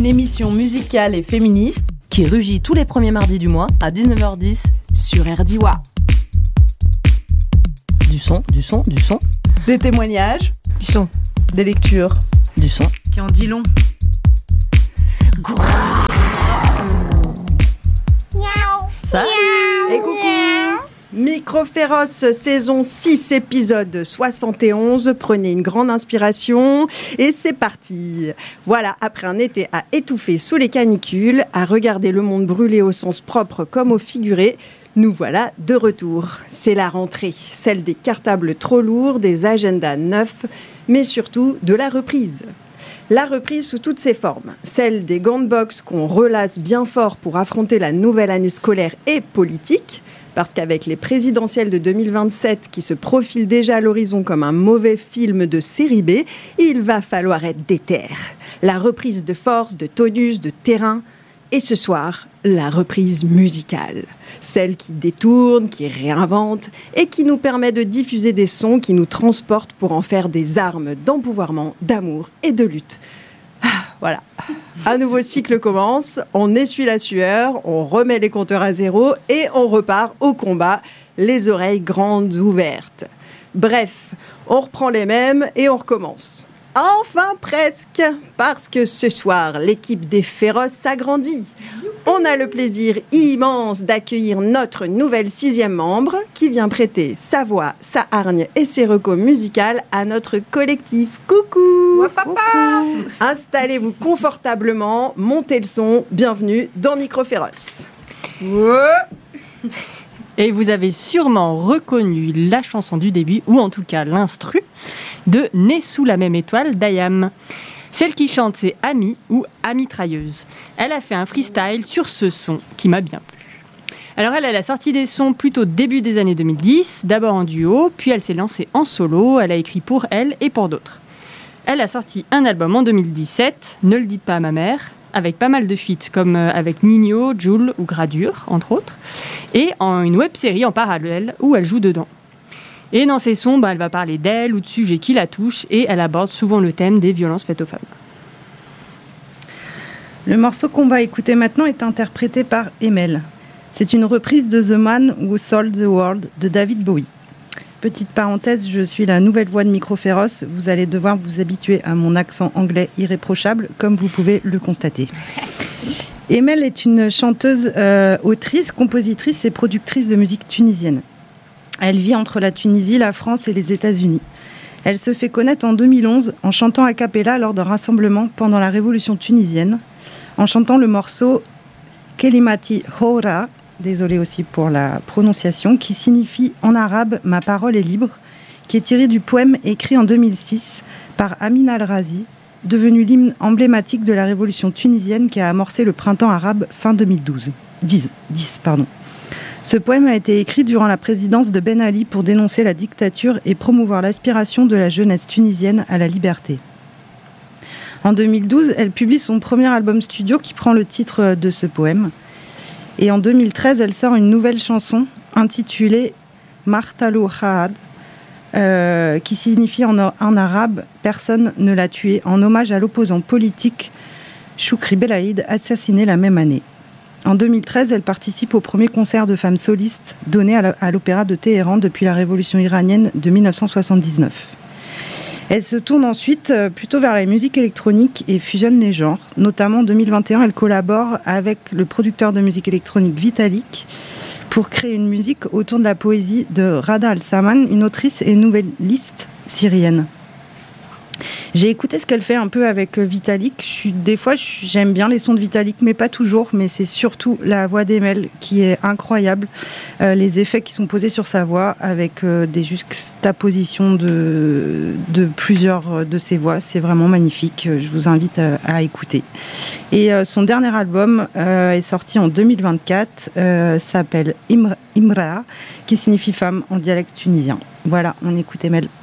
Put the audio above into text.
Une émission musicale et féministe qui rugit tous les premiers mardis du mois à 19h10 sur RDIWA. Du son. Des témoignages, Du son. des lectures, Du son. qui en dit long. Ça. Et coucou Micro Féroce, saison 6, épisode 71. Prenez une grande inspiration et c'est parti. Voilà, après un été à étouffer sous les canicules, à regarder le monde brûler au sens propre comme au figuré, nous voilà de retour. C'est la rentrée, celle des cartables trop lourds, des agendas neufs, mais surtout de la reprise. La reprise sous toutes ses formes, celle des gants de boxe qu'on relasse bien fort pour affronter la nouvelle année scolaire et politique, parce qu'avec les présidentielles de 2027 qui se profilent déjà à l'horizon comme un mauvais film de série B, il va falloir être déter. La reprise de force, de tonus, de terrain, et ce soir, la reprise musicale. Celle qui détourne, qui réinvente et qui nous permet de diffuser des sons qui nous transportent pour en faire des armes d'empouvoirment, d'amour et de lutte. Voilà, un nouveau cycle commence, on essuie la sueur, on remet les compteurs à zéro et on repart au combat, les oreilles grandes ouvertes. Bref, on reprend les mêmes et on recommence. Enfin presque, parce que ce soir, l'équipe des Féroces s'agrandit. On a le plaisir immense d'accueillir notre nouvelle 6e membre qui vient prêter sa voix, sa hargne et ses recos musicales à notre collectif. Coucou! Papa. Installez-vous confortablement, montez le son, bienvenue dans Micro Féroce. Et vous avez sûrement reconnu la chanson du début, ou en tout cas l'instru, de Né sous la même étoile d'Ayam. Celle qui chante, c'est Ami ou Amitrailleuse. Elle a fait un freestyle sur ce son qui m'a bien plu. Alors elle a sorti des sons plutôt début des années 2010, d'abord en duo, puis elle s'est lancée en solo, elle a écrit pour elle et pour d'autres. Elle a sorti un album en 2017, Ne le dites pas à ma mère, avec pas mal de feats comme avec Nino, Jul ou Gradure, entre autres, et une web-série en parallèle où elle joue dedans. Et dans ses sons, elle va parler d'elle ou de sujets qui la touchent et elle aborde souvent le thème des violences faites aux femmes. Le morceau qu'on va écouter maintenant est interprété par Emel. C'est une reprise de The Man Who Sold the World de David Bowie. Petite parenthèse, je suis la nouvelle voix de Micro Féroce. Vous allez devoir vous habituer à mon accent anglais irréprochable, comme vous pouvez le constater. Emel est une chanteuse, autrice, compositrice et productrice de musique tunisienne. Elle vit entre la Tunisie, la France et les États-Unis. Elle se fait connaître en 2011 en chantant a cappella lors d'un rassemblement pendant la révolution tunisienne, en chantant le morceau Kelimati Hora, désolée aussi pour la prononciation, qui signifie en arabe « Ma parole est libre », qui est tiré du poème écrit en 2006 par Amin al-Razi, devenu l'hymne emblématique de la révolution tunisienne qui a amorcé le printemps arabe fin 2010. Ce poème a été écrit durant la présidence de Ben Ali pour dénoncer la dictature et promouvoir l'aspiration de la jeunesse tunisienne à la liberté. En 2012, elle publie son premier album studio qui prend le titre de ce poème. Et en 2013, elle sort une nouvelle chanson intitulée Martalou Haad, qui signifie en arabe « Personne ne l'a tué », en hommage à l'opposant politique Choukri Belaïd, assassiné la même année. En 2013, elle participe au premier concert de femmes solistes donné à l'Opéra de Téhéran depuis la révolution iranienne de 1979. Elle se tourne ensuite plutôt vers la musique électronique et fusionne les genres. Notamment en 2021, elle collabore avec le producteur de musique électronique Vitalik pour créer une musique autour de la poésie de Rada Al-Saman, une autrice et nouvelliste syrienne. J'ai écouté ce qu'elle fait un peu avec Vitalik. Des fois, j'aime bien les sons de Vitalik, mais pas toujours. Mais c'est surtout la voix d'Emel qui est incroyable. Les effets qui sont posés sur sa voix avec des juxtapositions de plusieurs de ses voix. C'est vraiment magnifique. Je vous invite à écouter. Et son dernier album est sorti en 2024. S'appelle Imra, qui signifie femme en dialecte tunisien. Voilà, on écoute Emel.